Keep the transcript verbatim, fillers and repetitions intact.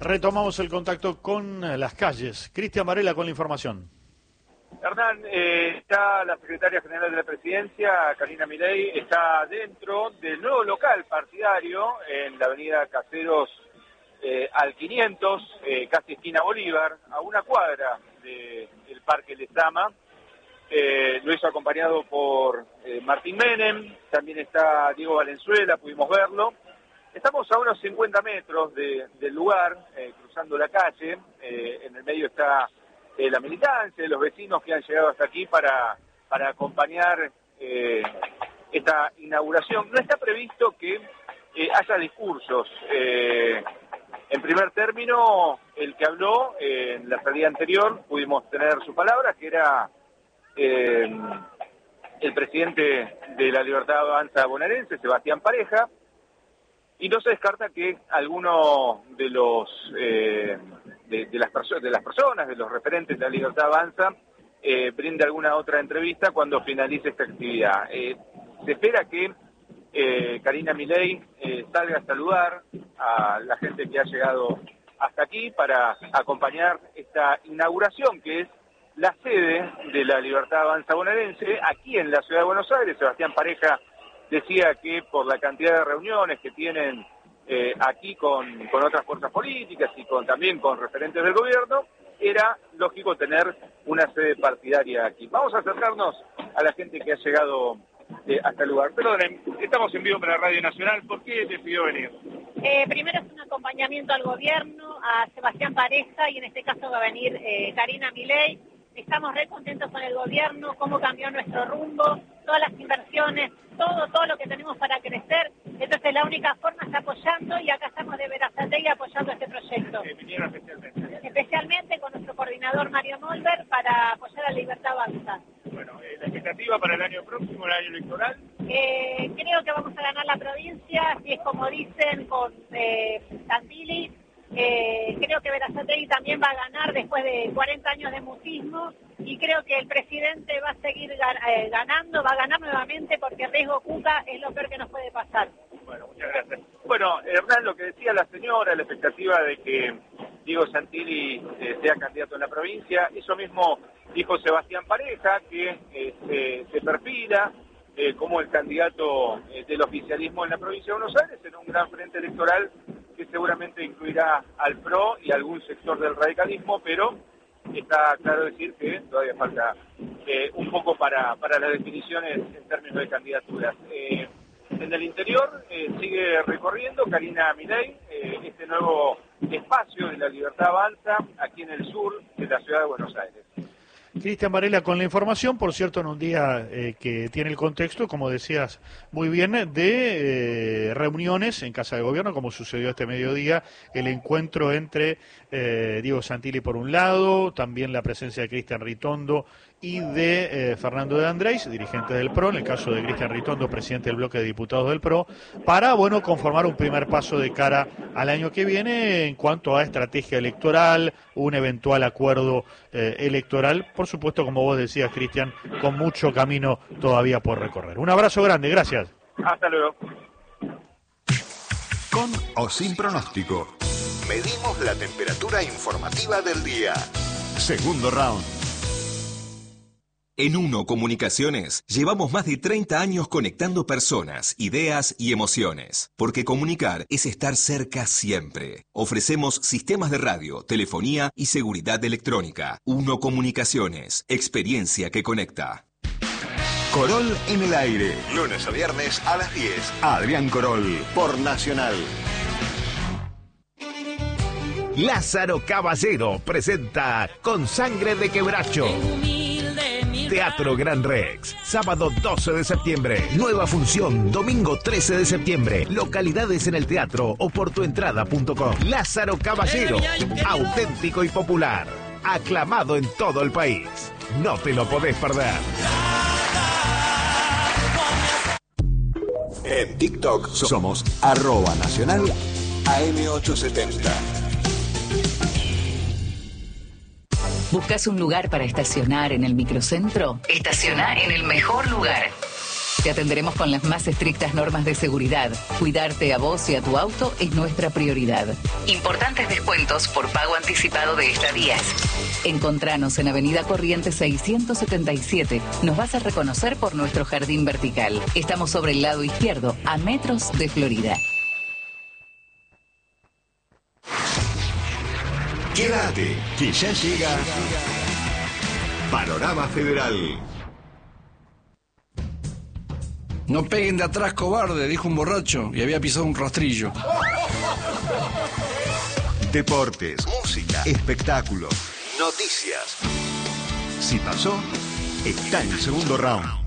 Retomamos el contacto con las calles. Cristian Varela con la información. Hernán, eh, está la secretaria general de la Presidencia, Karina Milei, está dentro del nuevo local partidario en la avenida Caseros eh, al quinientos, eh, casi esquina Bolívar, a una cuadra del Parque Lezama. Eh, lo hizo acompañado por eh, Martín Menem, también está Diego Valenzuela, pudimos verlo. Estamos a unos cincuenta metros de, del lugar, eh, cruzando la calle, eh, en el medio está eh, la militancia, los vecinos que han llegado hasta aquí para, para acompañar eh, esta inauguración. No está previsto que eh, haya discursos. Eh, en primer término, el que habló eh, en la salida anterior, pudimos tener su palabra, que era eh, el presidente de la Libertad Avanza bonaerense, Sebastián Pareja. Y no se descarta que alguno de los eh, de, de las personas de las personas, de los referentes de la Libertad Avanza, eh, brinde alguna otra entrevista cuando finalice esta actividad. Eh, se espera que eh, Karina Milei eh, salga a saludar a la gente que ha llegado hasta aquí para acompañar esta inauguración, que es la sede de la Libertad Avanza bonaerense, aquí en la ciudad de Buenos Aires. Sebastián Pareja decía que por la cantidad de reuniones que tienen eh, aquí con, con otras fuerzas políticas y con también con referentes del gobierno, era lógico tener una sede partidaria aquí. Vamos a acercarnos a la gente que ha llegado eh, hasta el lugar. Perdonen, estamos en vivo para Radio Nacional. ¿Por qué decidió venir? Eh, primero es un acompañamiento al gobierno, a Sebastián Pareja, y en este caso va a venir eh, Karina Milei. Estamos re contentos con el gobierno, cómo cambió nuestro rumbo, todas las inversiones, todo, todo lo que tenemos para crecer. Entonces la única forma es apoyando, y acá estamos de Berazategui apoyando este proyecto. Eh, vinieron especialmente. Especialmente con nuestro coordinador Mario Molber para apoyar a Libertad Avanza. Bueno, eh, la expectativa para el año próximo, el año electoral. Eh, creo que vamos a ganar la provincia, si es como dicen con eh, Santilli. Eh, creo que Berazategui también va a ganar después de cuarenta años de mutismo, y creo que el presidente va a seguir eh, ganando, va a ganar nuevamente, porque riesgo Cuca es lo peor que nos puede pasar. Bueno, muchas gracias. Bueno, Hernán, lo que decía la señora, la expectativa de que Diego Santilli eh, sea candidato en la provincia, eso mismo dijo Sebastián Pareja, que eh, se, se perfila eh, como el candidato eh, del oficialismo en la provincia de Buenos Aires, en un gran frente electoral que seguramente incluirá al P R O y algún sector del radicalismo, pero está claro decir que todavía falta eh, un poco para, para las definiciones en términos de candidaturas. Eh, en el interior eh, sigue recorriendo Karina Milei eh, este nuevo espacio de la Libertad Avanza aquí en el sur de la ciudad de Buenos Aires. Cristian Varela con la información, por cierto, en un día eh, que tiene el contexto, como decías muy bien, de eh, reuniones en Casa de Gobierno, como sucedió este mediodía, el encuentro entre eh, Diego Santilli por un lado, también la presencia de Cristian Ritondo y de eh, Fernando de Andrés, dirigente del P R O, en el caso de Cristian Ritondo, presidente del bloque de diputados del P R O, para, bueno, conformar un primer paso de cara al año que viene en cuanto a estrategia electoral, un eventual acuerdo eh, electoral, por supuesto, como vos decías, Cristian, con mucho camino todavía por recorrer. Un abrazo grande, gracias. Hasta luego. Con o sin pronóstico, medimos la temperatura informativa del día. Segundo round. En Uno Comunicaciones llevamos más de treinta años conectando personas, ideas y emociones, porque comunicar es estar cerca siempre. Ofrecemos sistemas de radio, telefonía y seguridad electrónica. Uno Comunicaciones, experiencia que conecta. Corol en el aire, lunes a viernes a las diez. Adrián Corol, por Nacional. Lázaro Caballero presenta Con Sangre de Quebracho. Teatro Gran Rex, sábado doce de septiembre. Nueva función, domingo trece de septiembre. Localidades en el teatro o por tu entrada punto com. Lázaro Caballero, auténtico y popular. Aclamado en todo el país. No te lo podés perder. En TikTok somos arroba nacional A M ochocientos setenta. ¿Buscas un lugar para estacionar en el microcentro? Estaciona en el mejor lugar. Te atenderemos con las más estrictas normas de seguridad. Cuidarte a vos y a tu auto es nuestra prioridad. Importantes descuentos por pago anticipado de estadías. Encontranos en Avenida Corrientes seiscientos setenta y siete. Nos vas a reconocer por nuestro jardín vertical. Estamos sobre el lado izquierdo, a metros de Florida. Quédate, que ya llega Panorama Federal. No peguen de atrás, cobarde, dijo un borracho y había pisado un rastrillo. Deportes, música, espectáculos, noticias. Si pasó, está en el segundo round.